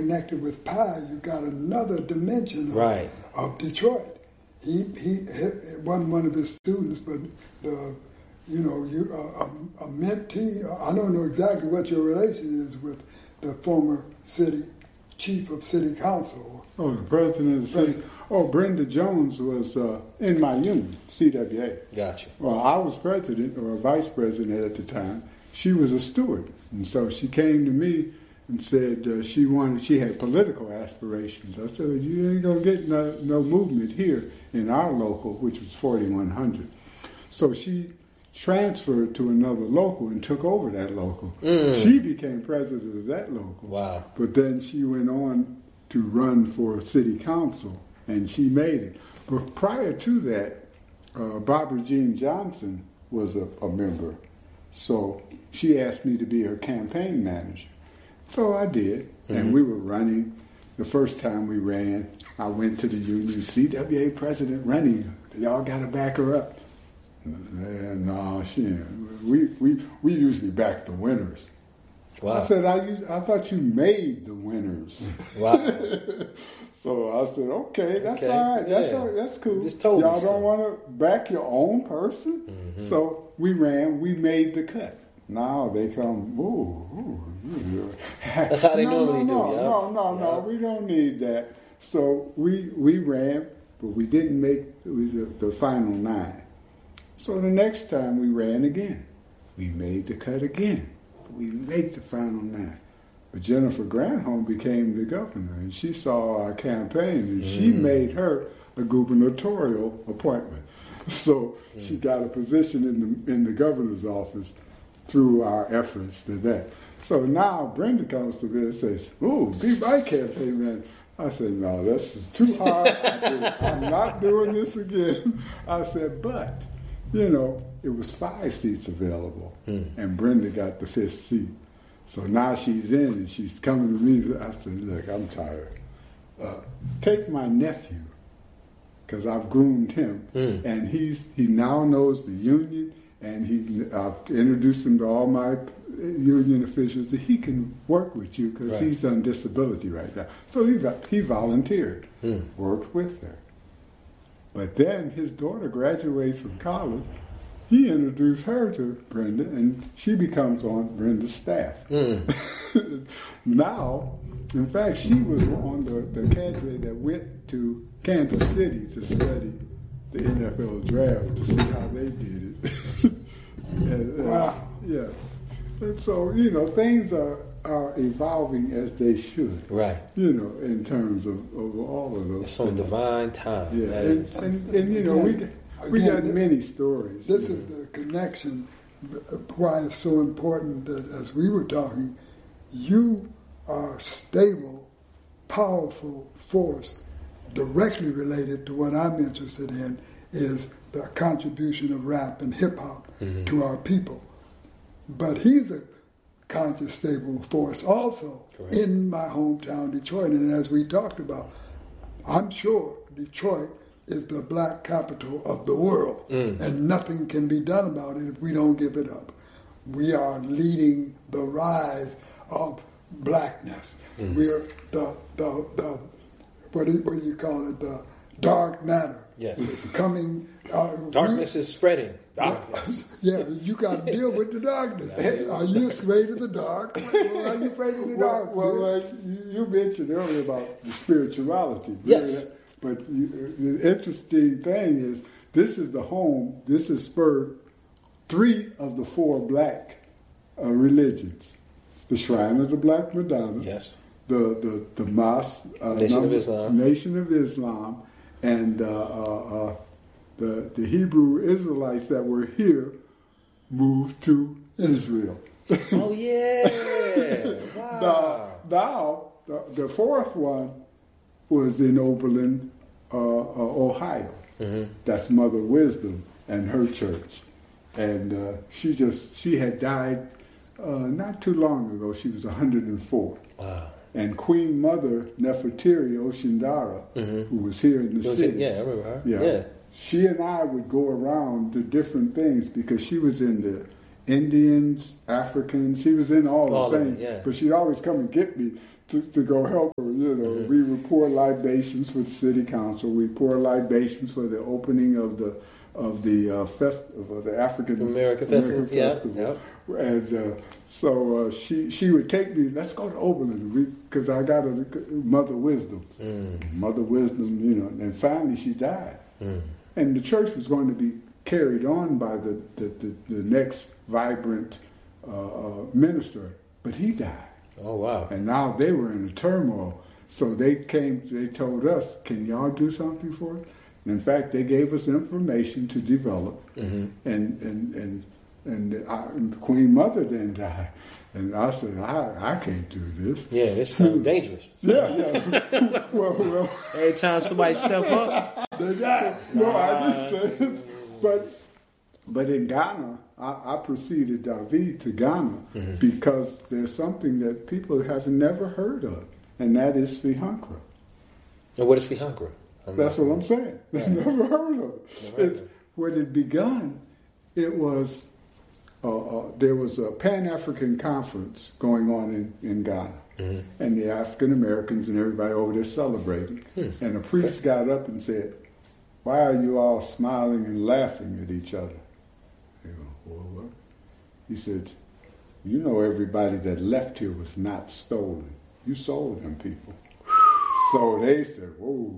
connected with Pi, you got another dimension of Detroit. He wasn't one of his students, but a mentee. I don't know exactly what your relation is with the former chief of city council. Oh, the president of the city. Oh, Brenda Jones was in my union, CWA. Gotcha. Well, I was president or vice president at the time. She was a steward, and so she came to me and said she had political aspirations. I said, you ain't gonna get no movement here in our local, which was 4100. So she transferred to another local and took over that local. She became president of that local. Wow. But then she went on to run for city council, and she made it. But prior to that, Barbara Jean Johnson was a member. So she asked me to be her campaign manager. So I did, and we were running. The first time we ran, I went to the union, CWA president running. Y'all got to back her up. And no, we usually back the winners. Wow. I said, I thought you made the winners. Wow. So I said, okay, that's all right. That's cool. Just told Y'all me don't want to back your own person? Mm-hmm. So we ran, we made the cut. Now they come, That's how they normally do, yeah? No, we don't need that. So we ran, but we didn't make the final 9. So the next time we ran again. We made the cut again. We made the final 9. But Jennifer Granholm became the governor, and she saw our campaign, and she made her a gubernatorial appointment. So she got a position in the governor's office through our efforts to that. So now Brenda comes to me and says, "Ooh, be my campaign man." I said, "No, this is too hard. I'm not doing this again." I said, "But, it was 5 seats available, and Brenda got the 5th seat. So now she's in, and she's coming to me. I said, look, I'm tired. Take my nephew, because I've groomed him, and he now knows the union, and I've introduced him to all my union officials that he can work with you because he's on disability right now. So he volunteered, worked with her. But then his daughter graduates from college. He introduced her to Brenda, and she becomes on Brenda's staff. Now, in fact, she was on the cadre that went to Kansas City to study the NFL draft to see how they did it. Wow. Yeah. And so, things are evolving as they should. Right. In terms of all of those It's on divine time. Yeah. And we got many stories. This is the connection, why it's so important that as we were talking, you are a stable, powerful force directly related to what I'm interested in is the contribution of rap and hip-hop to our people. But he's a conscious, stable force also in my hometown, Detroit. And as we talked about, I'm sure Detroit is the black capital of the world, and nothing can be done about it if we don't give it up. We are leading the rise of blackness. We're the what do you call it? The dark matter. Yes, it's coming. Darkness is spreading. Darkness. Yeah, you got to deal with the darkness. Are you afraid of the dark? Or are you afraid of the dark? Well, you mentioned earlier about the spirituality. Yes. But the interesting thing is, this is the home, this has spurred 3 of the 4 black religions. The Shrine of the Black Madonna. Yes. The Mosque. Nation of Islam. Nation of Islam. And the Hebrew Israelites that were here moved to Israel. Oh, yeah. Wow. Now, the 4th one was in Oberlin, Ohio. That's Mother Wisdom and her church. And she had died not too long ago. She was 104. Wow. And Queen Mother Nefertiri Oshindara, who was here in the city. I remember her. Yeah. She and I would go around to different things because she was in the Indians, Africans. She was in all the things. But she'd always come and get me to go help her. You know, we would pour libations for the city council. We pour libations for the opening of the festival, the African American Festival. Festival. And so she would take me. Let's go to Oberlin because I got a mother wisdom. Mother wisdom, you know. And finally, she died. And the church was going to be carried on by the next vibrant minister, but he died. Oh, wow. And now they were in a turmoil. So they told us, can y'all do something for us? In fact, they gave us information to develop, and the Queen Mother then died. And I said, I can't do this. Yeah, this sounds dangerous. Yeah. well. Every time somebody step up, they die. No, I just said, but in Ghana, I preceded David to Ghana because there's something that people have never heard of, and that is Fihankra. And what is Fihankra? That's what I'm saying. They've never heard of it. When it begun, it was there was a Pan-African conference going on in Ghana, and the African Americans and everybody over there celebrating. And a priest got up and said, "Why are you all smiling and laughing at each other?" They go, "Well, what?" He said, "You know everybody that left here was not stolen. You sold them people." So they said, "Whoa."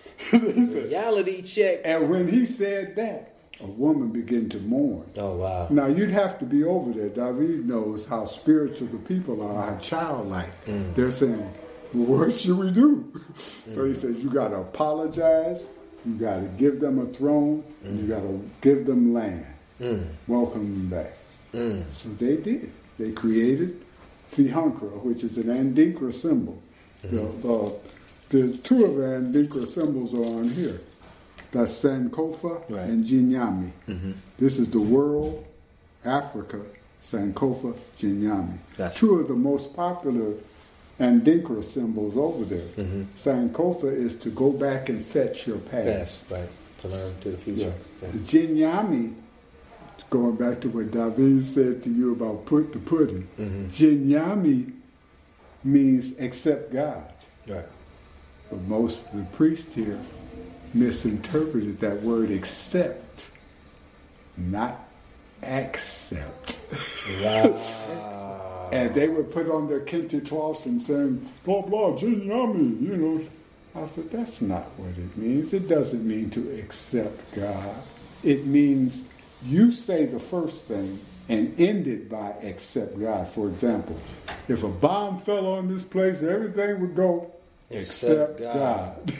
Reality check. And when he said that, a woman began to mourn. Oh, wow. Now, you'd have to be over there. David knows how spiritual the people are, how childlike. They're saying, well, what should we do? So he says, you got to apologize, you got to give them a throne, and you got to give them land. Welcome them back. So they did. They created Fihankra, which is an Andinkra symbol. The two of the Andinkra symbols are on here. That's Sankofa and Jinyami. This is the world, Africa, Sankofa, Jinyami. Gotcha. Two of the most popular Andinkra symbols over there. Sankofa is to go back and fetch your past. Right, to learn to the future. Yeah. Jinyami, going back to what David said to you about the pudding, Jinyami means accept God. Right. But most of the priests here misinterpreted that word accept, not accept. Wow. And they would put on their kente cloths and saying, blah, blah, Jinyami, you know. I said, that's not what it means. It doesn't mean to accept God. It means you say the first thing and end it by accept God. For example, if a bomb fell on this place, everything would go, Except God.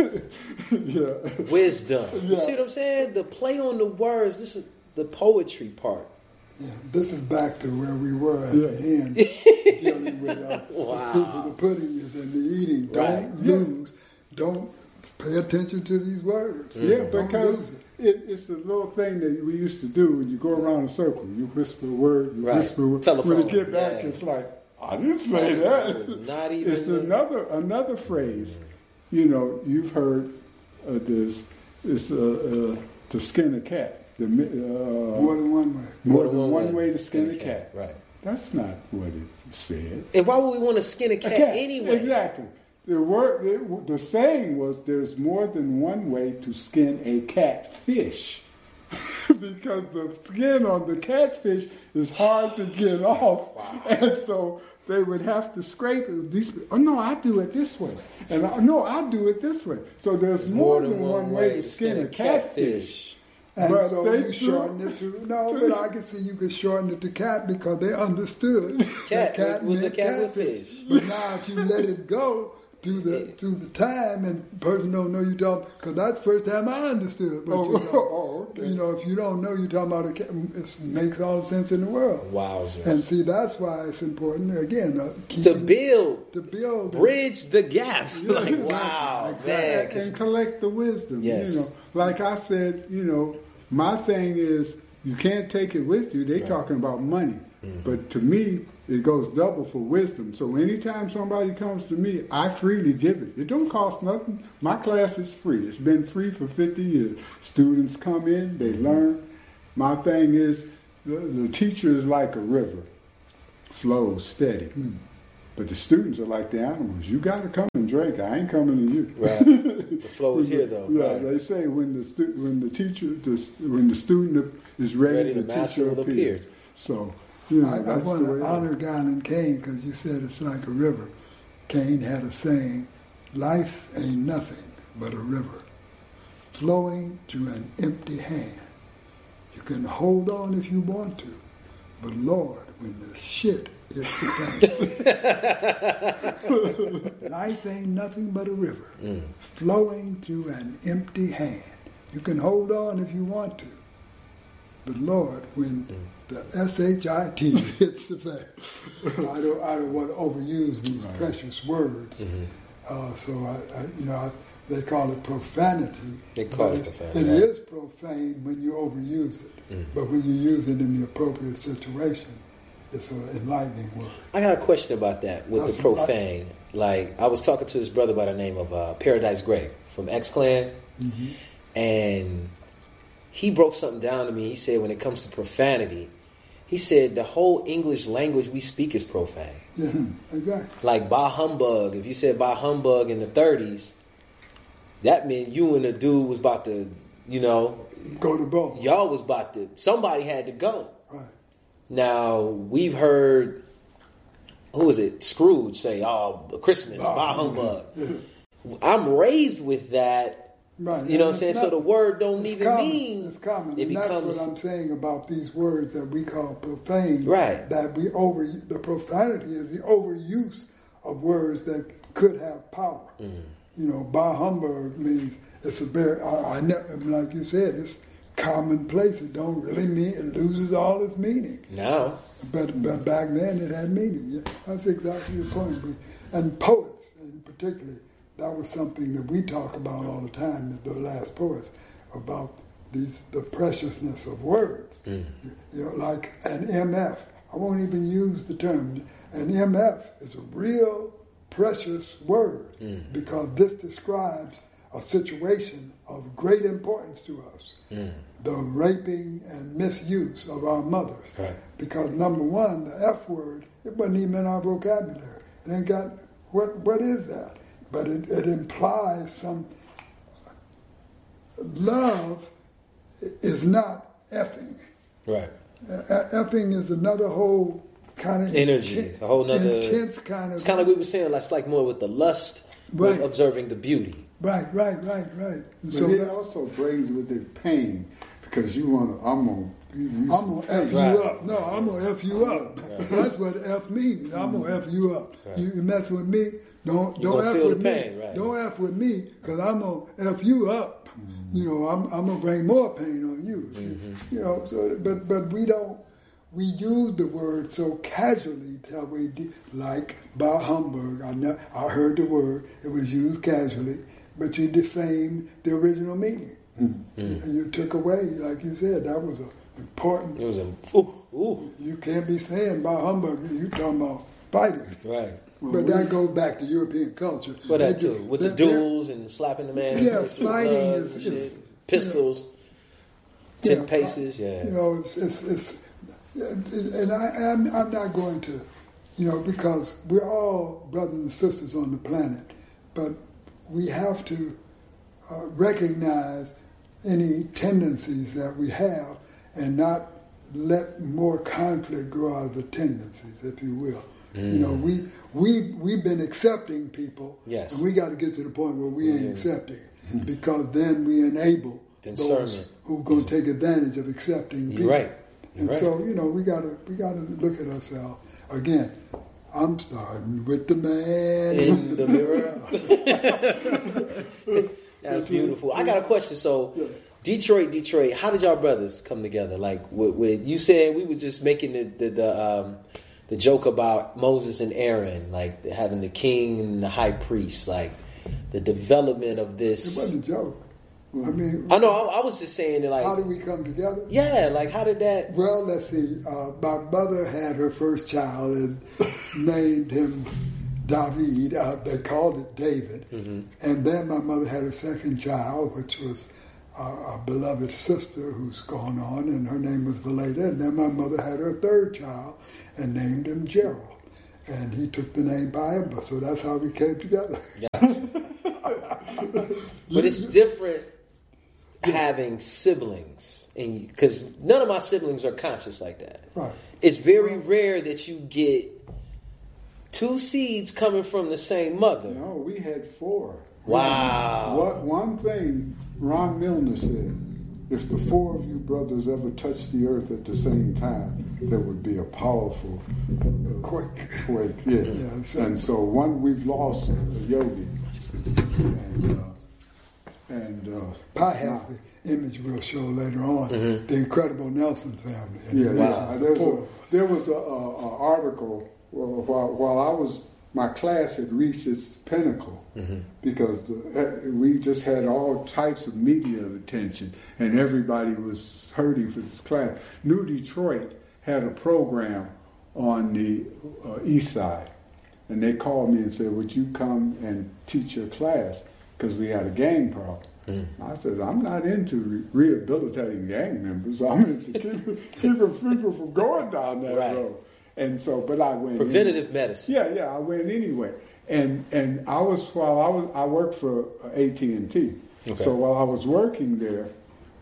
Yeah. Wisdom. You see what I'm saying? The play on the words. This is the poetry part. Yeah, this is back to where we were at the end, dealing with the proof of the pudding is in the eating. Don't lose. Don't pay attention to these words. Yeah, because it's a little thing that we used to do when you go around a circle. You whisper a word, you whisper a word. Telephone. When you get back, it's like, I didn't say that. It's not even. It's another phrase. You know, you've heard this. It's to skin a cat. More than one way. More than one way to skin a cat. Right. That's not what it said. And why would we want to skin a cat anyway? Exactly. The saying was there's more than one way to skin a catfish. Because the skin on the catfish is hard to get off. Wow. And so they would have to scrape it. Oh, no, I do it this way. And I do it this way. So there's more than one way to skin a catfish. And but so you shorten it to, but I can see you could shorten it to cat because they understood. Cat was a catfish. But now if you let it go, through the time, and the person don't know you talking, because that's the first time I understood. But okay. You know, if you don't know you're talking about a cat, it makes all the sense in the world. Wowzers. And see, that's why it's important, again, to build, bridge the gaps. Yeah, like, exactly. wow, Exactly. man. And collect the wisdom. Yes. You know, like I said, you know, my thing is you can't take it with you. They're talking about money. But to me, it goes double for wisdom. So anytime somebody comes to me, I freely give it. It don't cost nothing. My class is free. It's been free for 50 years. Students come in, they learn. My thing is the teacher is like a river, flows steady. But the students are like the animals. You got to come and drink. I ain't coming to you. Right. The flow is here, though. Yeah, right. They say when the student is ready the master teacher will appear. So, I want to honor Garland Kane because you said it's like a river. Kane had a saying, "Life ain't nothing but a river, flowing through an empty hand. You can hold on if you want to, but Lord, when the shit hits the fan." Life ain't nothing but a river, flowing through an empty hand. You can hold on if you want to, but Lord, when the SHIT hits the fan. I don't want to overuse these precious words. They call it profanity. They call it profanity. It is profane when you overuse it, but when you use it in the appropriate situation, it's an enlightening word. I got a question about that with the profane. Like, I was talking to this brother by the name of Paradise Gray from X-Clan, and he broke something down to me. He said when it comes to profanity, he said the whole English language we speak is profane. Yeah, exactly. Like bah humbug. If you said bah humbug in the 30s, that meant you and the dude was about to, go to ball. Y'all was about to, somebody had to go. Right. Now, we've heard, who was it? Scrooge say, "Oh, Christmas, bah humbug." Yeah. I'm raised with that. Right. You know what I'm saying? So the word don't even mean. It's common. It That's becomes, what I'm saying about these words that we call profane. Right. That the profanity is the overuse of words that could have power. Bah humbug means it's a very, like you said, it's commonplace. It don't really mean, it loses all its meaning. No. But back then it had meaning. Yeah, that's exactly your point. And poets, in particular, that was something that we talk about all the time, the last poets, about the preciousness of words. Like an MF. I won't even use the term. An MF is a real precious word because this describes a situation of great importance to us. The raping and misuse of our mothers. Right. Because number one, the F word, it wasn't even in our vocabulary. It ain't got, what is that? But it implies some, love is not effing. Right. Effing is another whole kind of energy, a whole nother intense kind of. It's kind of like we were saying. It's like more with the lust, with observing the beauty. Right. But so it also brings with it pain because you want to. I'm gonna F you up. No, I'm gonna F you up. That's what F means. I'm gonna F you up. Right. You mess with me. Don't F with me. Right. Don't F with me because I'm gonna F you up. I'm gonna bring more pain on you. So but we don't. We use the word so casually till like bah humbug. I heard the word. It was used casually, but you defamed the original meaning. You took away, like you said, that was important. It was You can't be saying bah humbug. You talking about fighting, right? But that goes back to European culture. But that too, with the duels and slapping the man. Yeah, fighting is pistols, 10 paces. Yeah, it's. And I'm not going to, because we're all brothers and sisters on the planet, but we have to recognize any tendencies that we have and not let more conflict grow out of the tendencies, if you will. We've been accepting people, yes, and we got to get to the point where we ain't accepting, because then we enable those who are going to take advantage of accepting people. You're right. So we gotta look at ourselves again. I'm starting with the man in the mirror. That's beautiful. I got a question. So, Detroit. How did y'all brothers come together? Like, with you said we was just making the joke about Moses and Aaron, like having the king and the high priest, like the development of this. It wasn't a joke. I mean, I know. I was just saying that, like, how did we come together? Yeah, like how did that? Well, let's see. My mother had her first child and named him David. They called it David. And then my mother had her second child, which was a beloved sister who's gone on, and her name was Valeda. And then my mother had her third child and named him Gerald. and he took the name Bible, so that's how we came together. But it's different having siblings, and because none of my siblings are conscious like that. Right. It's very rare that you get two seeds coming from the same mother. No, we had 4. Wow. One thing Ron Milner said, if the 4 of you brothers ever touched the earth at the same time, there would be a powerful quake. Yeah. Yeah, and so we've lost Yogi. And Pi has the image we'll show later on, the incredible Nelson family. And There was an article while my class had reached its pinnacle because we just had all types of media attention and everybody was hurting for this class. New Detroit had a program on the east side, and they called me and said, would you come and teach your class? Because we had a gang problem. I said, I'm not into rehabilitating gang members. I'm into keeping people from going down that road. And so, but I went preventative medicine. Yeah, I went anyway. And I worked for AT&T. Okay. So while I was working there,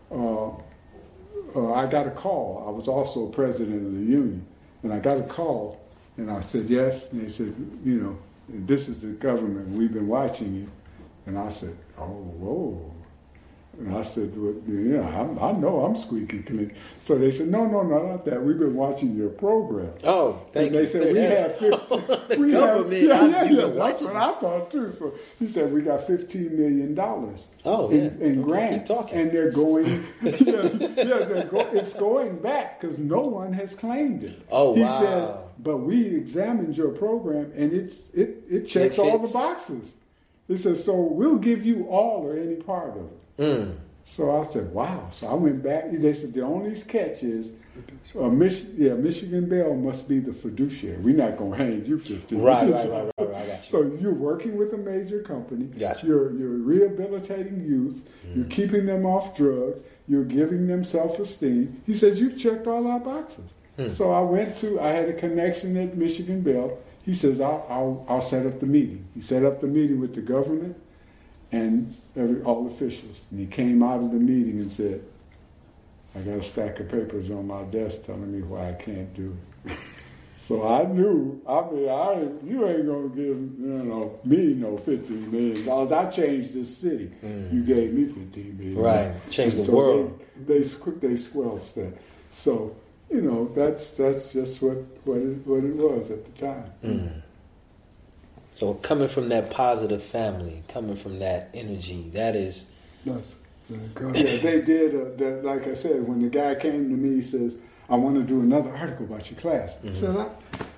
I got a call. I was also president of the union, and I got a call, and I said yes. And they said, this is the government. We've been watching you. And I said, oh, whoa. And I said, well, I know I'm squeaky clean. So they said, no, not that. We've been watching your program. Oh, thank you. And they said, we have 15. That's what I thought, too. So he said, we got $15 million in grants. And they're going, it's going back because no one has claimed it. Oh, he says, but we examined your program, and it checks all the boxes. He says, so we'll give you all or any part of it. So I said, wow. So I went back. They said, the only catch is Michigan Bell must be the fiduciary. We're not going to hand you 15. Right. I got you. So you're working with a major company. Gotcha. You're rehabilitating youth. You're keeping them off drugs. You're giving them self-esteem. He says, you've checked all our boxes. So I had a connection at Michigan Bell. He says, I'll set up the meeting. He set up the meeting with the government and all officials. And he came out of the meeting and said, I got a stack of papers on my desk telling me why I can't do it. So I knew, you ain't going to give me no $15 million. I changed this city. You gave me $15 million. Right, changed the world. They squelched that. So, that's just what it was at the time. So coming from that positive family, coming from that energy, that's incredible. Yeah, they did. Like I said, when the guy came to me, he says, "I want to do another article about your class." I said,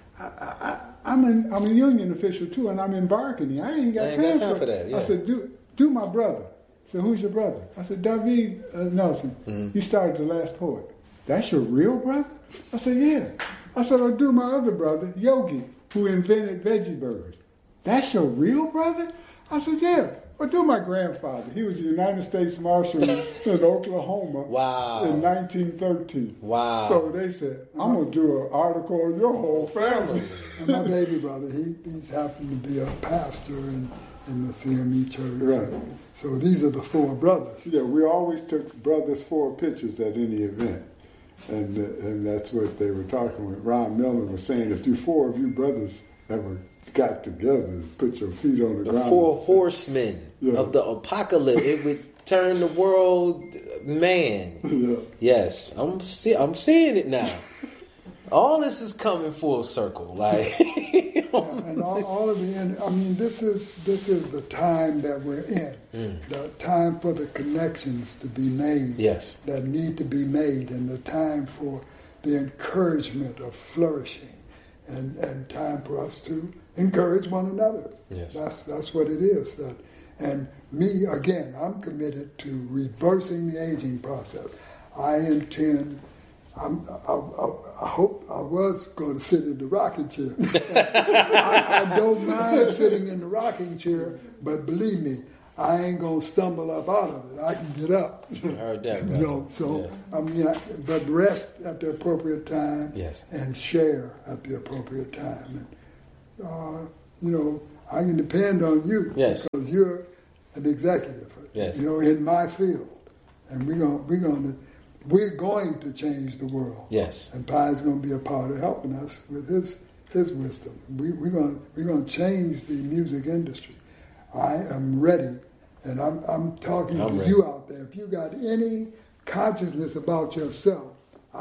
"I'm a union official too, and I'm embarking. I ain't got time for that." Yeah. I said, "Do my brother." I said, "Who's your brother?" I said, "David Nelson. He started the Last Poet." "That's your real brother?" I said, "Yeah." I said, "I'll do my other brother, Yogi, who invented veggie burgers." "That's your real brother?" I said, "Yeah." "Or do my grandfather. He was a United States Marshal in Oklahoma in 1913. Wow. So they said, I'm going to do an article on your whole family. And my baby brother, he's happened to be a pastor in the CME church. Right. So these are the 4 brothers. Yeah, we always took brothers 4 pictures at any event. And that's what they were talking with. Ron Milner was saying, if you 4 of you brothers ever got together, put your feet on the ground. 4 horsemen of the apocalypse. It would turn the world, man. Yeah. Yes, I'm seeing it now. All this is coming full circle, like. And all of the, this is the time that we're in. The time for the connections to be made. Yes. That need to be made, and the time for the encouragement of flourishing, and time for us to encourage one another. Yes. That's what it is. And me, again, I'm committed to reversing the aging process. I intend, I hope I was going to sit in the rocking chair. I don't mind sitting in the rocking chair, but believe me, I ain't going to stumble up out of it. I can get up. I heard that. So, yes. But rest at the appropriate time, yes, and share at the appropriate time. I can depend on you Yes. because you're an executive, Yes. in my field, and we're going to change the world. Yes. And Pi is going to be a part of helping us with his wisdom. We're going to change the music industry. I am ready, and I'm talking to ready. you out there. If you got any consciousness about yourself,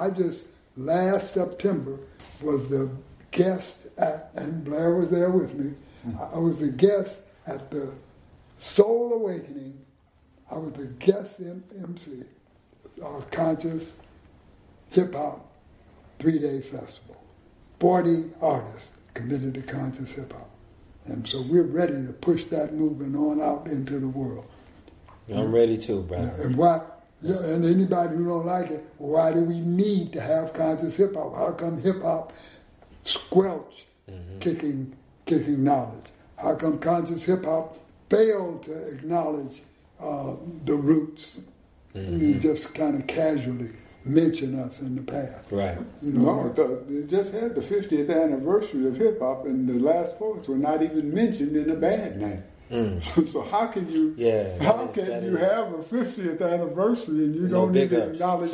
last September was the guest at, and Blair was there with me. I was the guest at the Soul Awakening. I was the guest MC, Conscious Hip Hop 3-day festival. 40 artists committed to conscious hip hop. And so we're ready to push that movement on out into the world. I'm ready too, brother. And why? Yeah, and anybody who don't like it, why do we need to have conscious hip hop? How come hip hop squelch kicking knowledge? How come conscious hip hop failed to acknowledge the roots? You just kind of casually mention us in the past. Right. They just had the 50th anniversary of hip hop, and the last poets were not even mentioned in a bad name. So how can you? How can you have a 50th anniversary and you don't even acknowledge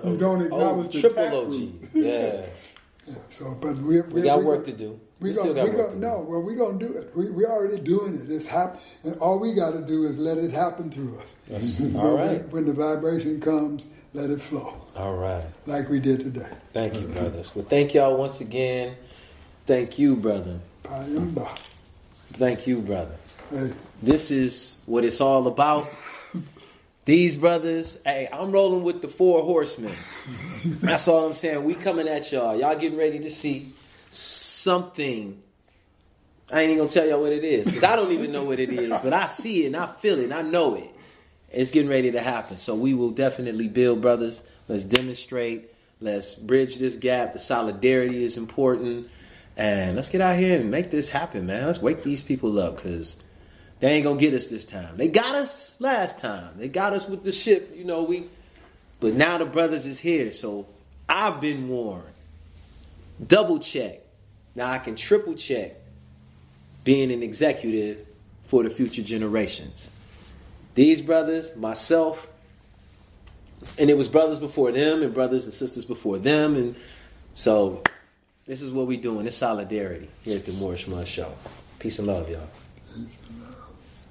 the triple tap OG? root? Yeah. So, but we got work to do. We still got work to do. No, well, we're going to do it. We're already doing it. It's and all we got to do is let it happen through us. All right. When the vibration comes, let it flow. All right. Like we did today. Thank you, brothers. Well, thank y'all once again. Thank you, brother. Payamba. Thank you, brother. Hey. This is what it's all about. These brothers, hey, I'm rolling with the 4 horsemen. That's all I'm saying. We coming at y'all. Y'all getting ready to see something. I ain't even gonna tell y'all what it is, because I don't even know what it is, but I see it and I feel it and I know it. It's getting ready to happen. So we will definitely build, brothers. Let's demonstrate. Let's bridge this gap. The solidarity is important. And let's get out here and make this happen, man. Let's wake these people up, because they ain't gonna get us this time. They got us last time. They got us with the ship, but now the brothers is here. So I've been warned. Double check. Now I can triple check being an executive for the future generations. These brothers, myself, and it was brothers before them and brothers and sisters before them. And so this is what we doing. It's solidarity here at the Morris Munn Show. Peace and love, y'all.